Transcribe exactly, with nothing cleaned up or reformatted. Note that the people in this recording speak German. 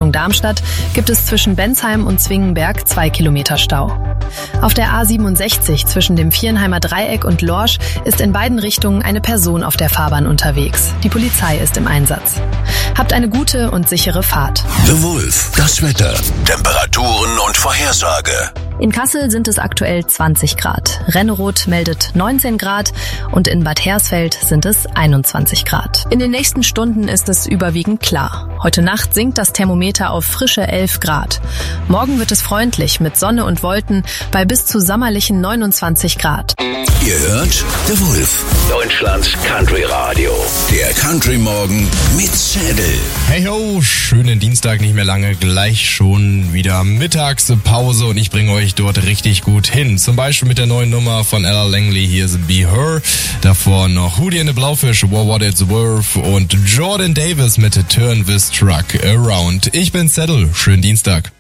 Richtung Darmstadt gibt es zwischen Bensheim und Zwingenberg zwei Kilometer Stau. Auf der A siebenundsechzig zwischen dem Viernheimer Dreieck und Lorsch ist in beiden Richtungen eine Person auf der Fahrbahn unterwegs. Die Polizei ist im Einsatz. Habt eine gute und sichere Fahrt. The Wolf, das Wetter, Temperaturen und Vorhersage. In Kassel sind es aktuell zwanzig Grad. Renneroth meldet neunzehn Grad und in Bad Hersfeld sind es einundzwanzig Grad. In den nächsten Stunden ist es überwiegend klar. Heute Nacht sinkt das Thermometer auf frische elf Grad. Morgen wird es freundlich mit Sonne und Wolken bei bis zu sommerlichen neunundzwanzig Grad. Ihr hört The Wolf, Deutschlands Country Radio. Der Country Morgen mit Zedel. Hey ho, schönen Dienstag, nicht mehr lange, gleich schon wieder Mittagspause und ich bringe euch dort richtig gut hin. Zum Beispiel mit der neuen Nummer von Ella Langley, hier ist Be Her. Davor noch Hootie and the Blowfish, What What It's Worth und Jordan Davis mit Turn This Truck Around. Ich bin Zedel, schönen Dienstag.